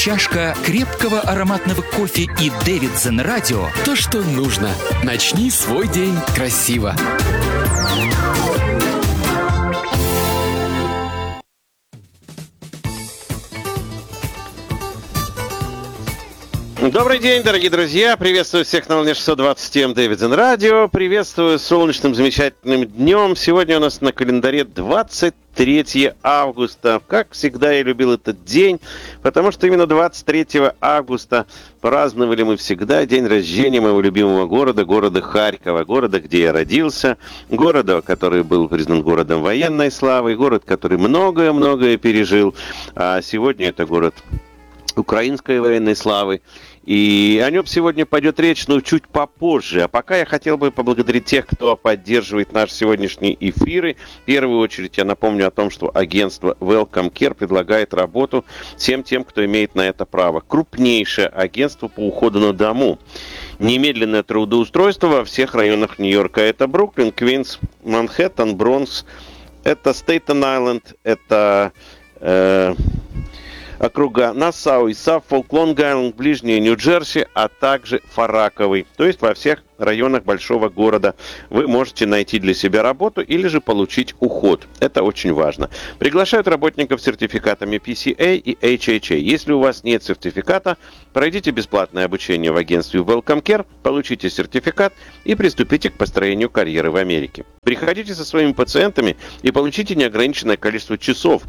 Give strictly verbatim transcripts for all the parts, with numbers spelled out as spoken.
чашка крепкого ароматного кофе и Davidson радио – то, что нужно. Начни свой день красиво. Добрый день, дорогие друзья! Приветствую всех на волне шестьсот двадцать эм Davidson радио. Приветствую солнечным, замечательным днем. Сегодня у нас на календаре двадцать третьего августа. Как всегда, я любил этот день, потому что именно двадцать третьего августа праздновали мы всегда день рождения моего любимого города, города Харькова, города, где я родился, города, который был признан городом военной славы, город, который многое-многое пережил. А сегодня это город украинской военной славы. И о нем сегодня пойдет речь, но чуть попозже. А пока я хотел бы поблагодарить тех, кто поддерживает наши сегодняшние эфиры. В первую очередь я напомню о том, что агентство Welcome Care предлагает работу всем тем, кто имеет на это право. Крупнейшее агентство по уходу на дому. Немедленное трудоустройство во всех районах Нью-Йорка. Это Бруклин, Квинс, Манхэттен, Бронкс. Это Стейтен-Айленд. Это... Э- округа Нассау и Саффолк, Лонг-Айленд, ближние Нью-Джерси, а также Фараковый. То есть во всех районах большого города вы можете найти для себя работу или же получить уход. Это очень важно. Приглашают работников с сертификатами пи си эй и эйч эйч эй. Если у вас нет сертификата, пройдите бесплатное обучение в агентстве Welcome Care, получите сертификат и приступите к построению карьеры в Америке. Приходите со своими пациентами и получите неограниченное количество часов.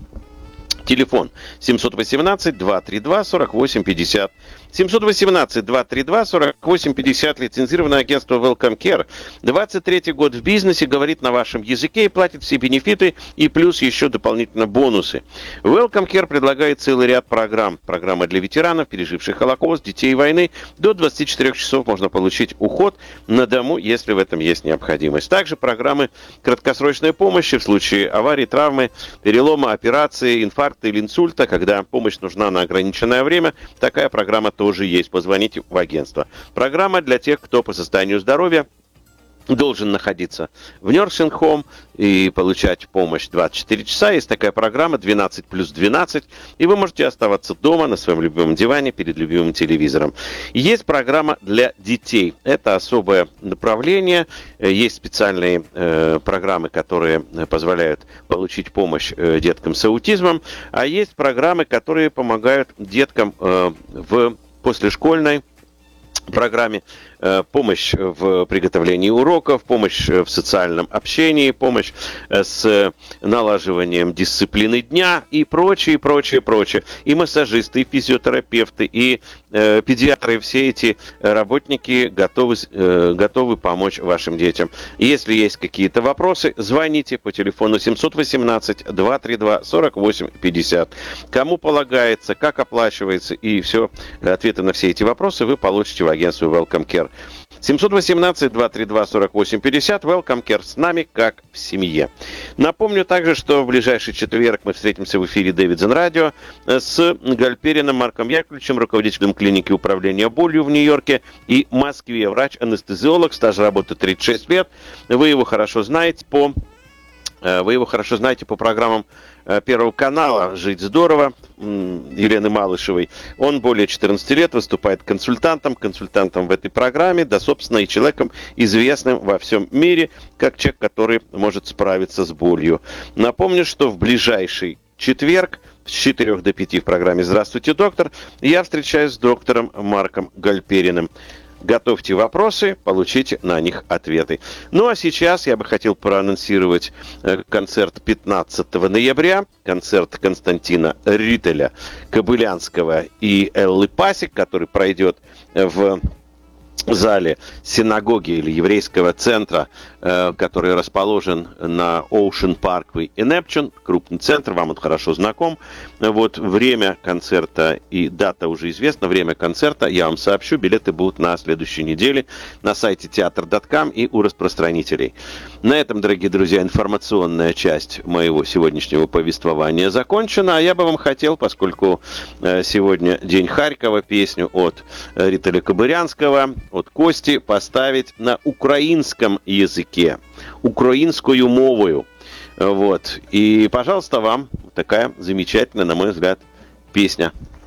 Телефон семь один восемь два три два сорок восемь пятьдесят. семь один восемь два три два сорок восемь пятьдесят. Лицензированное агентство Welcome Care. двадцать третий год в бизнесе, говорит на вашем языке и платит все бенефиты и плюс еще дополнительно бонусы. Welcome Care предлагает целый ряд программ. Программы для ветеранов, переживших Холокост, детей войны. До двадцати четырёх часов можно получить уход на дому, если в этом есть необходимость. Также программы краткосрочной помощи в случае аварии, травмы, перелома, операции, инфаркта или инсульта, когда помощь нужна на ограниченное время. Такая программа тоже есть. Позвоните в агентство. Программа для тех, кто по состоянию здоровья должен находиться в nursing home и получать помощь двадцать четыре часа. Есть такая программа двенадцать плюс двенадцать, и вы можете оставаться дома на своем любимом диване перед любимым телевизором. Есть программа для детей. Это особое направление. Есть специальные э, программы, которые позволяют получить помощь э, деткам с аутизмом, а есть программы, которые помогают деткам э, в послешкольной программе, помощь в приготовлении уроков, помощь в социальном общении, помощь с налаживанием дисциплины дня и прочее, прочее, прочее. И массажисты, и физиотерапевты, и э, педиатры, все эти работники готовы, э, готовы помочь вашим детям. Если есть какие-то вопросы, звоните по телефону семь один восемь два три два сорок восемь пятьдесят. Кому полагается, как оплачивается и все, ответы на все эти вопросы вы получите в агентстве Welcome Care. семь один восемь два три два сорок восемь пятьдесят. Welcome Care, с нами как в семье. Напомню также, что в ближайший четверг мы встретимся в эфире Davidson радио с Гальпериным Марком Яковлевичем, руководителем клиники управления болью в Нью-Йорке и Москве. Врач-анестезиолог, стаж работы тридцать шесть лет. Вы его хорошо знаете по... Вы его хорошо знаете по программам Первого канала «Жить здорово» Елены Малышевой. Он более четырнадцати лет выступает консультантом, консультантом в этой программе, да, собственно, и человеком, известным во всем мире, как человек, который может справиться с болью. Напомню, что в ближайший четверг с четырёх до пяти в программе «Здравствуйте, доктор» я встречаюсь с доктором Марком Гальпериным. Готовьте вопросы, получите на них ответы. Ну а сейчас я бы хотел проанонсировать концерт пятнадцатого ноября, концерт Константина Рителя, Кобылянского и Эллы Пасек, который пройдет в зале синагоги или еврейского центра, э, который расположен на Ocean Parkway и Neptune, крупный центр, вам он хорошо знаком. Вот время концерта и дата уже известна, время концерта я вам сообщу, билеты будут на следующей неделе на сайте театр точка ком и у распространителей. На этом, дорогие друзья, информационная часть моего сегодняшнего повествования закончена, а я бы вам хотел, поскольку э, сегодня День Харькова, песню от Рителя Кобылянского, от Кости, поставить на украинском языке, украинскую мовою. Вот. И, пожалуйста, вам такая замечательная, на мой взгляд, песня.